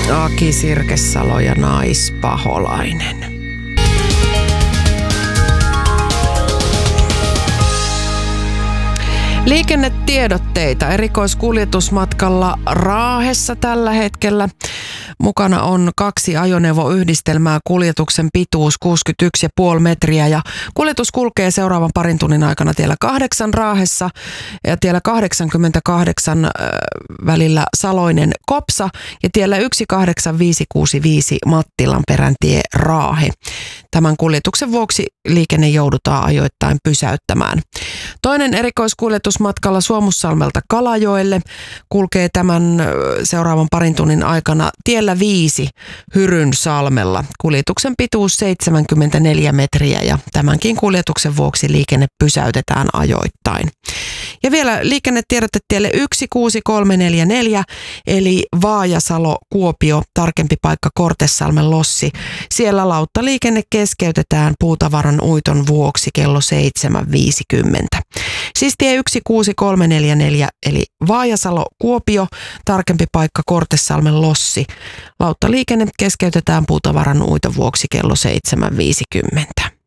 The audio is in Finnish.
Aki Sirkesalo ja Naispaholainen. Liikennetiedotteita erikoiskuljetusmatkalla Raahessa tällä hetkellä. Mukana on 2 ajoneuvoyhdistelmää, kuljetuksen pituus 61,5 metriä ja kuljetus kulkee seuraavan parin tunnin aikana tiellä 8 Raahessa ja tiellä 88 välillä Saloinen Kopsa ja tiellä 18565 Mattilanperäntie Raahe. Tämän kuljetuksen vuoksi liikenne joudutaan ajoittain pysäyttämään. Toinen erikoiskuljetusmatkalla Suomussalmelta Kalajoelle kulkee tämän seuraavan parin tunnin aikana tiellä 5 Hyrynsalmella. Kuljetuksen pituus 74 metriä ja tämänkin kuljetuksen vuoksi liikenne pysäytetään ajoittain. Ja vielä liikennetiedote tielle 16344 eli Vaajasalo-Kuopio, tarkempi paikka Kortesalmen Lossi. Siellä lauttaliikenne keskeytetään puutavaran uiton vuoksi kello 7.50. Siis tie 16344 eli Vaajasalo-Kuopio, tarkempi paikka Kortesalmen Lossi. Lauttaliikenne keskeytetään puutavaran uiton vuoksi kello 7.50.